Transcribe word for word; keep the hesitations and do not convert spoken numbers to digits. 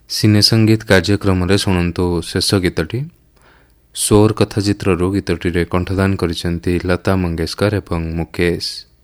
ସିନେ ସଙ୍ଗୀତ କାର୍ଯ୍ୟକ୍ରମରେ ଶୁଣନ୍ତୁ ଶେଷ ଗୀତଟି। ସ୍ୱର କଥାଚିତ୍ରରୁ ଗୀତଟିରେ କଣ୍ଠଦାନ କରିଛନ୍ତି ଲତା ମଙ୍ଗେଶକର ଏବଂ ମୁକେଶ।